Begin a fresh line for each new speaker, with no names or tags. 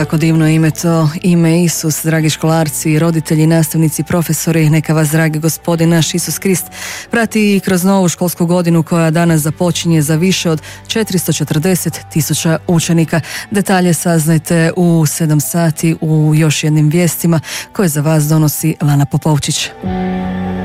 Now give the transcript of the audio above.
Kako divno ime to, ime Isus, dragi školarci, roditelji, nastavnici, profesori, neka vas dragi Gospodin naš Isus Krist prati i kroz novu školsku godinu koja danas započinje za više od 440.000 učenika. Detalje saznajte u 7 sati u još jednim vijestima koje za vas donosi Lana Popovčić.